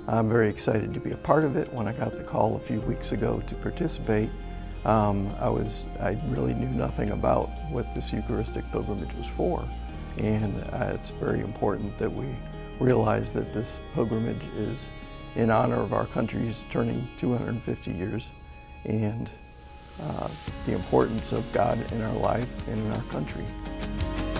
I'm very excited to be a part of it. When I got the call a few weeks ago to participate, I really knew nothing about what this Eucharistic pilgrimage was for. And it's very important that we realize that this pilgrimage is in honor of our country's turning 250 years and the importance of God in our life and in our country.